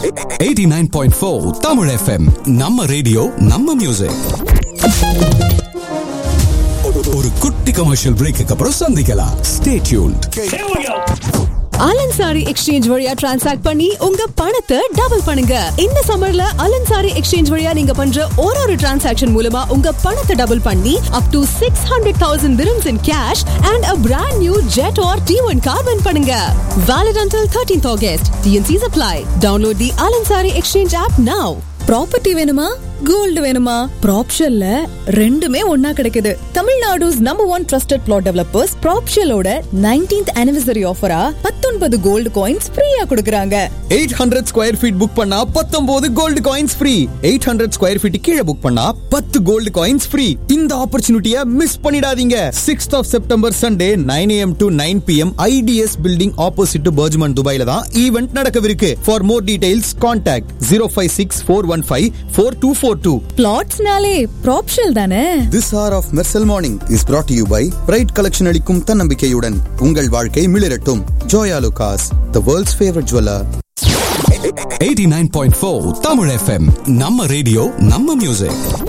89.4 Tamil FM. நம்ம radio நம்ம music. ஒரு குட்டி கமர்ஷியல் பிரேக்கு அப்புறம் சந்திக்கலாம். Stay tuned. அலன்சாரி எக்ஸ்சேஞ்ச் வழியா டிரான்சாக்ட் பண்ணி உங்க பணத்தை டபுள் பண்ணுங்க. இந்த சம்மர்ல அலன்சாரி எக்ஸ்சேஞ்ச் வழியா நீங்க பண்ற ஒரு டிரான்சாக்ஷன் மூலமா உங்க பணத்தை டபுள் பண்ணி up to 600,000 dirhams in cash and a brand new Jet or T1 car win பண்ணுங்க. Valid until 13th August. TNCs apply. Download the Alansari Exchange app now. Property வேணுமா, கோல்டு வேணுமா? ப்ராப்ஷல்ல ரெண்டுமே ஒன்னா கிடைக்குது. Tamil Nadu's number 1 trusted plot developers ப்ராப்ஷலோட 19th anniversary ஆஃபரா 19 gold coins ஃப்ரீயா கொடுக்கறாங்க. 800 square feet book பண்ணா 19 gold coins free. 800 square feet கீழ புக் பண்ணா 10 கோல்டு காயின்ஸ் ஃப்ரீ. இந்த ஆப்பர்ச்சுனிட்டியை மிஸ் பண்ணிடாதீங்க. 6th of September Sunday 9 am to 9 pm IDS building opposite to Bergman Dubaiல தான் event நடக்கவிருக்கு. For more details contact 056-415-4242. பிளாட்ஸ்னாலே ப்ராப்ஷல் தானே. This hour of Mersal Morning is brought to you by Pride Collection அளிக்கும் தன்னம்பிக்கையுடன் உங்கள் வாழ்க்கை மிளிரட்டும். Joya Lucas, the world's favorite jeweler. 89.4 Tamil FM. நம்ம radio நம்ம music.